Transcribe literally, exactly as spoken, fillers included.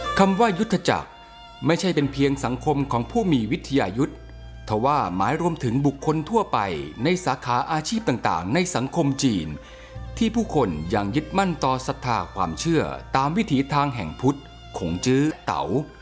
คำว่ายุทธจักรไม่ใช่เป็นเพียงสังคมของผู้มีวิทยายุทธทว่าหมายรวมถึงบุคคลทั่วไปในสาขาอาชีพต่างๆในสังคมจีนที่ผู้คนยังยึดมั่นต่อศรัทธาความเชื่อตามวิถีทางแห่งพุทธขงจื้อเต๋า